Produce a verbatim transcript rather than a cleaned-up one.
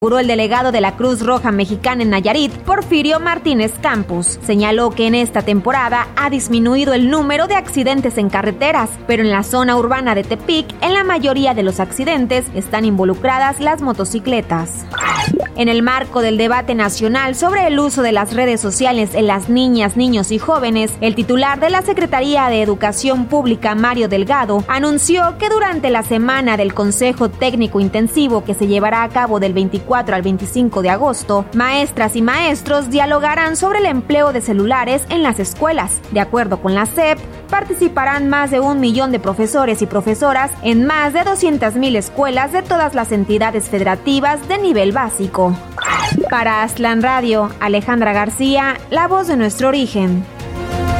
Aseguró el delegado de la Cruz Roja Mexicana en Nayarit, Porfirio Martínez Campos. Señaló que en esta temporada ha disminuido el número de accidentes en carreteras, pero en la zona urbana de Tepic, en la mayoría de los accidentes están involucradas las motocicletas. En el marco del debate nacional sobre el uso de las redes sociales en las niñas, niños y jóvenes, el titular de la Secretaría de Educación Pública, Mario Delgado, anunció que durante la semana del Consejo Técnico Intensivo que se llevará a cabo del veinticuatro al veinticinco de agosto, maestras y maestros dialogarán sobre el empleo de celulares en las escuelas. De acuerdo con la S E P, participarán más de un millón de profesores y profesoras en más de doscientas mil escuelas de todas las entidades federativas de nivel básico. Para Aztlán Radio, Alejandra García, la voz de nuestro origen.